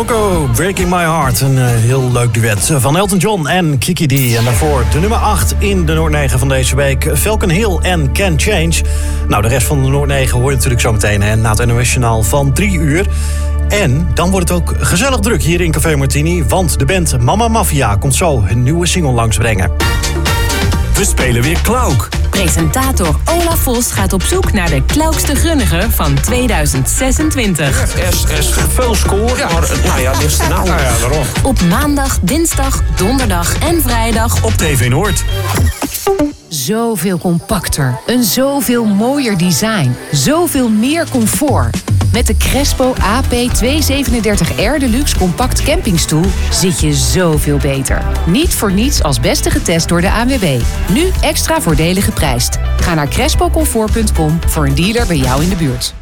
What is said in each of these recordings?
Loco, Breaking My Heart. Een heel leuk duet van Elton John en Kiki D. En daarvoor de nummer 8 in de Noord 9 van deze week. Falcon Hill en Can Change. Nou, de rest van de Noord 9 hoor je natuurlijk zo meteen na het NOS-journaal van 3 uur. En dan wordt het ook gezellig druk hier in Café Martini. Want de band Mama Mafia komt zo hun nieuwe single langsbrengen. We spelen weer Klauk. Presentator Olaf Vos gaat op zoek naar de klaukste grunnige van 2026. Er is veel score, maar ligt er nou. Daarom. Op maandag, dinsdag, donderdag en vrijdag Op TV Noord. Zoveel compacter, een zoveel mooier design, zoveel meer comfort. Met de Crespo AP237R Deluxe Compact Campingstoel zit je zoveel beter. Niet voor niets als beste getest door de ANWB. Nu extra voordelig geprijsd. Ga naar crespocomfort.com voor een dealer bij jou in de buurt.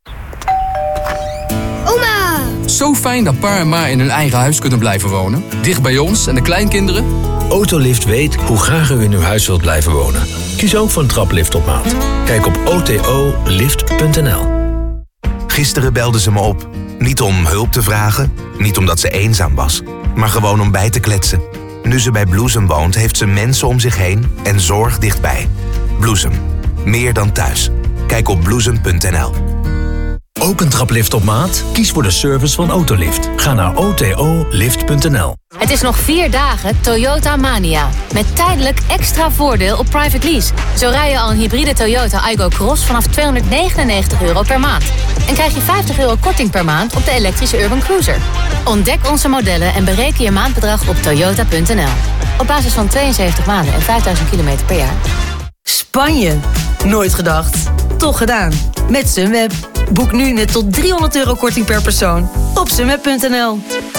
Oma! Zo fijn dat pa en ma in hun eigen huis kunnen blijven wonen. Dicht bij ons en de kleinkinderen. Autolift weet hoe graag u in uw huis wilt blijven wonen. Kies ook voor een traplift op maat. Kijk op otolift.nl. Gisteren belde ze me op. Niet om hulp te vragen, niet omdat ze eenzaam was, maar gewoon om bij te kletsen. Nu ze bij Bloesem woont, heeft ze mensen om zich heen en zorg dichtbij. Bloesem. Meer dan thuis. Kijk op bloesem.nl. Ook een traplift op maat? Kies voor de service van Autolift. Ga naar otolift.nl. Het is nog 4 dagen Toyota Mania. Met tijdelijk extra voordeel op private lease. Zo rij je al een hybride Toyota Aygo Cross vanaf €299 per maand. En krijg je €50 korting per maand op de elektrische Urban Cruiser. Ontdek onze modellen en bereken je maandbedrag op toyota.nl. Op basis van 72 maanden en 5000 kilometer per jaar. Spanje. Nooit gedacht. Toch gedaan. Met Sunweb. Boek nu net tot €300 korting per persoon. Op sunweb.nl.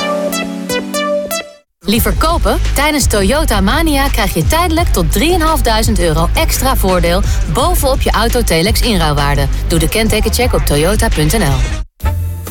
Liever kopen? Tijdens Toyota Mania krijg je tijdelijk tot €3.500 extra voordeel bovenop je Autotelex inruilwaarde. Doe de kentekencheck op toyota.nl.